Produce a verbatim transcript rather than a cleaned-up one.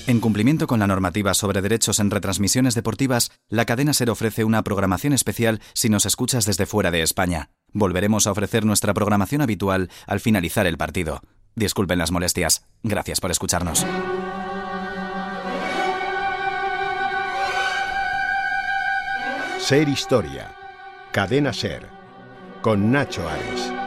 En cumplimiento con la normativa sobre derechos en retransmisiones deportivas, la cadena SER ofrece una programación especial si nos escuchas desde fuera de España. Volveremos a ofrecer nuestra programación habitual al finalizar el partido. Disculpen las molestias. Gracias por escucharnos. SER Historia. Cadena SER. Con Nacho Ares.